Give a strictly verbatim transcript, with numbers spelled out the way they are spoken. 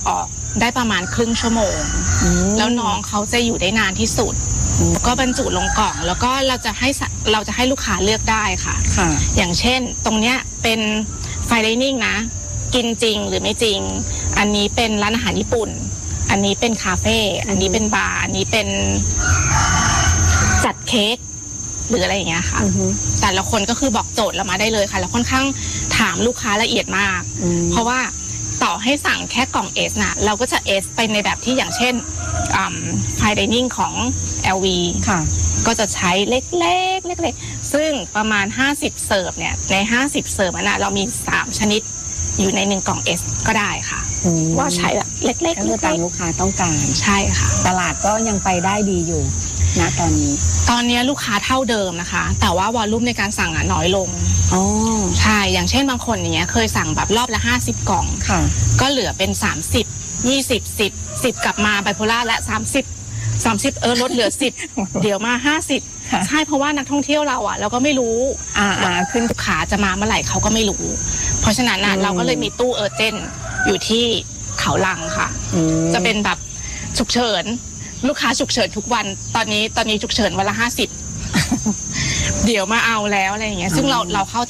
ออกได้ประมาณครึ่งชั่วโมงแล้วน้องเขาจะอยู่ได้นานที่สุดก็บรรจุลงกล่องแล้วก็เราจะให้เราจะให้ลูกค้าเลือกได้ค่ะอย่างเช่นตรงเนี้ยเป็นไฟไดนิ่งนะกินจริงหรือไม่จริงอันนี้เป็นร้านอาหารญี่ปุ่นอันนี้เป็นคาเฟ่อันนี้เป็นบาร์อันนี้เป็นจัดเค้กหรืออะไรอย่างเงี้ยค่ะแต่ละคนก็คือบอกโจทย์เรามาได้เลยค่ะแล้วค่อนข้างถามลูกค้าละเอียดมากเพราะว่าต่อให้สั่งแค่กล่องเอสนะเราก็จะเอสไปในแบบที่อย่างเช่นไฟไดนิ่งของ แอล วี ก็จะใช้เล็กๆเล็กๆซึ่งประมาณห้าสิบเสิร์ฟเนี่ยในห้าสิบเสิร์ฟน่ะเรามีสามชนิดอยู่ในหนึ่งกล่องเอสก็ได้ค่ะว่าใช้แบบเล็กๆก็คือตามลูกค้าต้องการใช่ค่ะตลาดก็ยังไปได้ดีอยู่ณตอนนี้ตอนนี้ลูกค้าเท่าเดิมนะคะแต่ว่าวอลลุ่มในการสั่งอ่ะน้อยลงอ๋อใช่อย่างเช่นบางคนอย่างเงี้ยเคยสั่งแบบรอบละห้าสิบกล่องค่ะก็เหลือเป็นสามสิบ ยี่สิบ สิบ สิบกลับมาไบโพล่าและสามสิบ สามสิบเออลดเหลือสิบ เดี๋ยวมาห้าสิบใช่เพราะว่านักท่องเที่ยวเราอ่ะเราก็ไม่รู้อ่าๆขึ้นลูกค้าจะมาเมื่อไหร่เขาก็ไม่รู้เพราะฉะนั้นน่ะเราก็เลยมีตู้เออร์เจนอยู่ที่เขาลังค่ะจะเป็นแบบฉุกเฉินลูกค้าฉุกเฉินทุกวันตอนนี้ตอนนี้ฉุกเฉินวันละห้าสิบเดี๋ยวมาเอาแล้วอะไรอย่างเงี้ยซึ่งเราเราเข้า